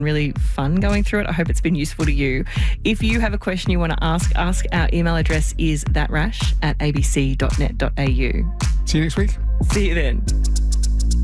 really fun going through it. I hope it's been useful to you. If you have a question you want to ask, our email address is thatrash@abc.net.au. See you next week. See you then.